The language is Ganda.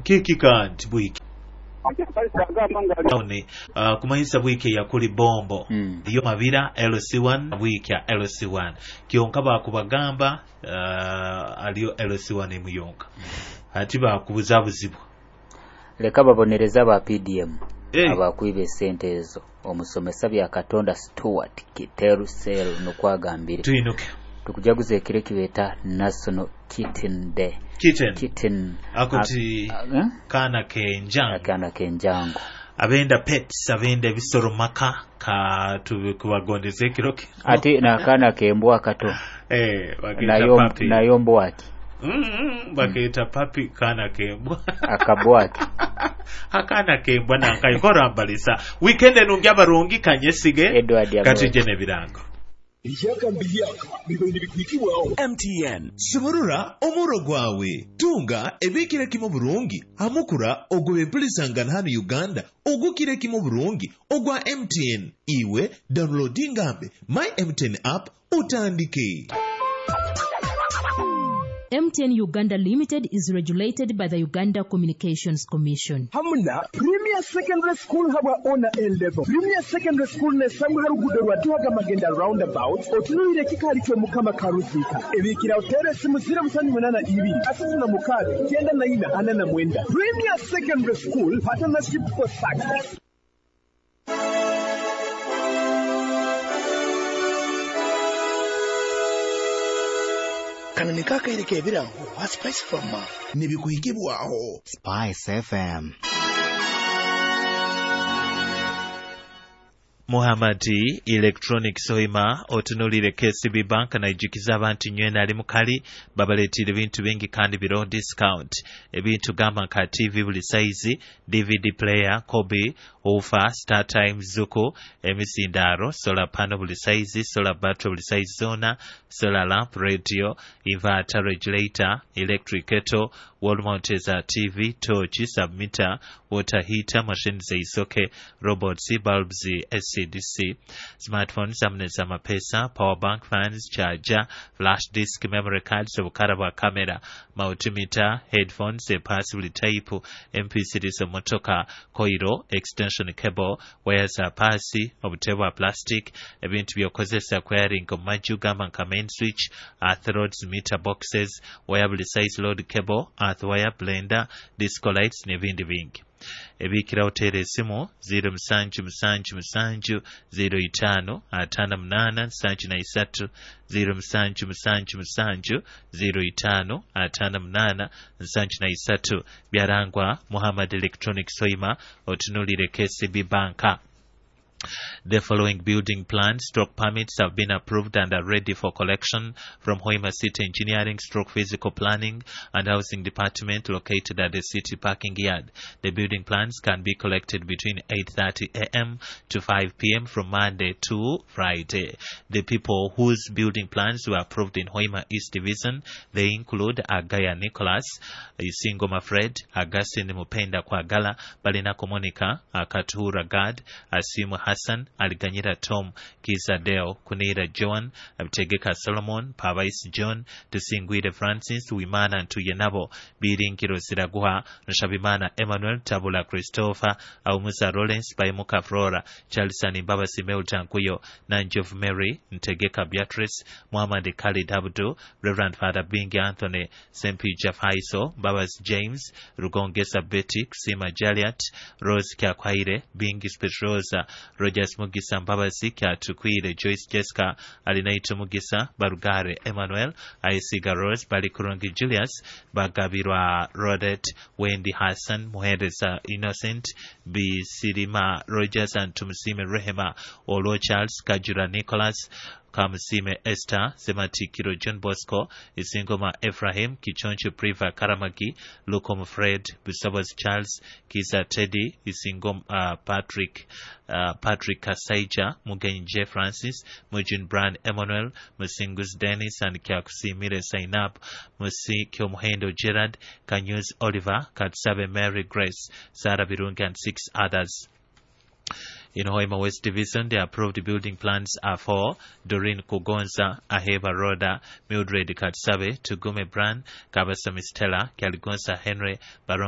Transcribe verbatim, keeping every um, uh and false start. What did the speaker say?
kiki kanti bwiki One uh, kumanyisa bwiki ya kuli bombo mm. Iyo mabira L C one bwiki ya L C one kionka bakubagamba uh, aliyo L C one emuyonka ati bakubuzabuzibwa leka babonereza ba P D M hey. Abakwibe sente ezo omusomesa bya Katonda Stuart Kiterusel nokwagambire tuinuke tukujaguza ekire kibeta National Kitten Day Kitten Kitten akuti uh, kana kenjango kana kenjango abenda pets abenda bisoro maka ka tubikubagondeze kiroke ati na kana kembwa kato eh bagenda papi na yombo waki mm bageta mm. Papi kana kembwa akabwaki akana kembwa nankayikora mbalisa weekend nungya barungi kanyesige kati jene birango Iyaka mbiyaka bibindi bikwikiwaho M T N Suburura omuro gwawe tunga ebikire kimo burungi amukura ogwe bilisangana hano Uganda ogukire kimo burungi ogwa M T N iwe downloading ngambe my M T N app utandike. M T N Uganda Limited is regulated by the Uganda Communications Commission. Hamuna Premier Secondary School haba ona A level. Premier Secondary School ne samu harugudo rwatuhaga magenda roundabout otunuire kikali cyo mukama karuzika. Ebikira hotere simu zira musani munana ibiri. Asatu na mukali kenda na ina anana mwenda. Premier Secondary School partnership for success. Kana nikaka ile kebira wa Spice F M nibikuhikibwaho Spice F M. Muhammadi Electronic Soima otunulire K C B Bank na ijukiza abantu nywena ali mukali babaletire bintu bingi kandi biro discount ebintu gama ka T V buli size D V D player Kobe Ofa Star Times Zuko emisindaro solar panel buli size solar battery buli size zona solar lamp radio inverter regulator electric kettle wall mounted T V torch submitter water heater machine za isoke robots bulbs S C D C smartphones amneza mapesa power bank fans charger flash disk memory cards obukaraba camera multimeter headphones a passively type M P three motoka coil extension cable wires a pasi obutebwa plastic ebintu byokozesa kwiring majugama nka main switch earth rods meter boxes wireless size load cable earth wire blender disco lights nebindi bingi ebikira hotere simu zero musanju musanju musanju zero itano atana munana nsanju na isatu zero musanju musanju musanju zero itano atana munana nsanju na isatu byarangwa Muhammad Electronic Soima otunulire K C B Banka. The following building plans stroke permits have been approved and are ready for collection from Hoima City Engineering stroke Physical Planning and Housing Department located at the City Parking Yard. The building plans can be collected between eight thirty a m to five p m from Monday to Friday. The people whose building plans were approved in Hoima East Division, they include Agaya Nicholas, Isingoma Fred, Augustine Mupenda Kwagala, Balinako Monica, Akatuhura Gad, Asimu Hassan, Aliganyira Tom, Kiza Deo, Kunira Joan, Abtegeka Solomon, Pavais John, Tusingwide Francis, Wimana Tuyenabo, Birinkiro Siraguha, Nshabimana Emmanuel, Tabula Christopher, Aumusa Rollins, Baimuka Flora, Charlesani Baba Simeu Tankuyo, Nanjov Mary, Ntegeka Beatrice, Muhammad Khalid Abdu, Reverend Father Bingi Anthony, Sempi Jafaiso, Babas James, Rugongesa Betty, Sima Jaliat, Rose Kyakwaire, Bingi Petrosa, Rogers Mugisa Mbabasi Kyatukwire, Joyce Jessica, Alinaito Mugisa, Barugare Emmanuel, Aisiga Rose, Balikurungi Julius, Bagabirwa Rodet, Wendy Hassan, Muhedesa Innocent, B. Sirima Rogers and Tumusime Rehema, Olo Charles, Kajura Nicholas, Kamusime Esther, Sematikiro John Bosco, Isingoma Ephraim, Kichoncho Priva Karamagi, Lukom Fred, Busabas Charles, Kisa Teddy, Isingom uh, Patrick, uh, Patrick Kasaija, Mugenje Francis, Mujin Brand Emmanuel, Musingus Dennis and Kyakusi Mire Sainab, Musi Kyomuhendo Gerard, Kanyuz Oliver, Katsabe Mary Grace, Sarah Birungi and six others. In Hoima West Division, the approved building plans are for Doreen Kugonza, Aheva Roda, Mildred Katsabe, Tugume Brand, Kabasa Mistela, Kaligonsa Henry, Baron